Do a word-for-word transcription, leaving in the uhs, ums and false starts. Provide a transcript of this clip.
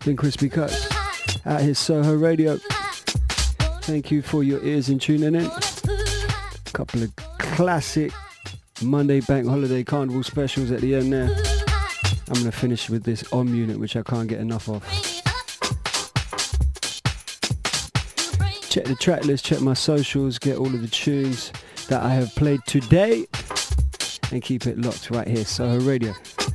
been Crispy Cuts out here Soho Radio. Thank you for your ears and tuning in. A couple of classic Monday Bank Holiday Carnival specials at the end there. I'm going to finish with this Om Unit, which I can't get enough of. Check the track list, check my socials, get all of the tunes that I have played today, and keep it locked right here, Soho Radio.